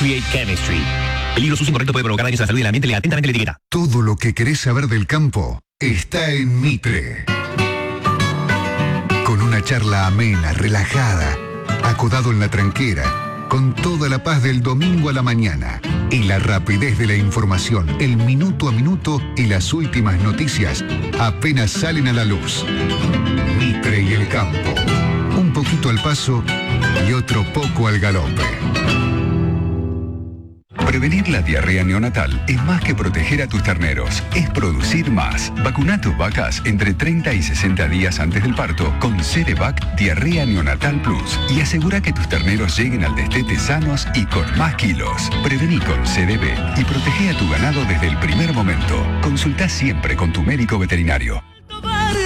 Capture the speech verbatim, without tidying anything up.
Create Chemistry. Peligro, uso incorrecto puede provocar daños a la salud y al ambiente. Lea atentamente la etiqueta. Todo lo que querés saber del campo está en Mitre. Con una charla amena, relajada, acodado en la tranquera, con toda la paz del domingo a la mañana y la rapidez de la información, el minuto a minuto y las últimas noticias apenas salen a la luz. Mitre y el campo. Un poquito al paso y otro poco al galope. Prevenir la diarrea neonatal es más que proteger a tus terneros, es producir más. Vacuna a tus vacas entre treinta y sesenta días antes del parto con Cerevac Diarrea Neonatal Plus y asegura que tus terneros lleguen al destete sanos y con más kilos. Prevení con C D B y protege a tu ganado desde el primer momento. Consulta siempre con tu médico veterinario.